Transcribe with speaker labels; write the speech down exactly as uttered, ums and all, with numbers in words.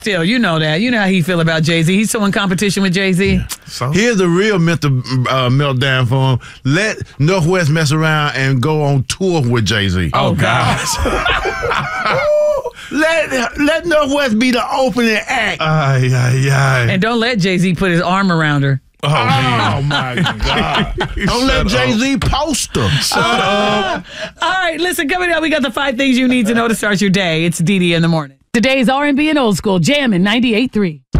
Speaker 1: Still, you know that. You know how he feel about Jay-Z. He's so in competition with Jay-Z.
Speaker 2: Yeah. So? Here's the real mental uh, meltdown for him. Let Northwest mess around and go on tour with Jay-Z.
Speaker 1: Oh, gosh.
Speaker 2: let, let Northwest be the opening act.
Speaker 3: Ay, ay, ay.
Speaker 1: And don't let Jay-Z put his arm around her.
Speaker 3: Oh, man.
Speaker 2: Oh, my God. Don't let Jay-Z post her.
Speaker 3: Shut up.
Speaker 1: All right, listen, coming up, we got the five things you need to know to start your day. It's D D in the morning. Today's R and B and Old School, Jammin' ninety-eight point three.